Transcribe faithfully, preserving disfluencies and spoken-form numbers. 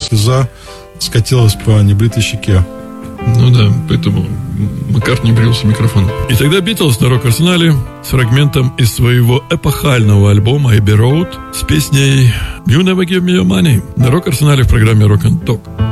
слеза скатилась по небритой щеке. Ну да, поэтому Маккартни брился микрофон. И тогда Битлз на рок-арсенале с фрагментом из своего эпохального альбома Abbey Road с песней You Never Give Me Your Money на рок-арсенале в программе Rock and Talk.